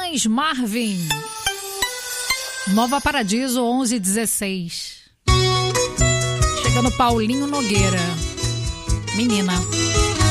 Titãs, Marvin. Nova Paradiso, 11:16. Chegando Paulinho Nogueira. Menina.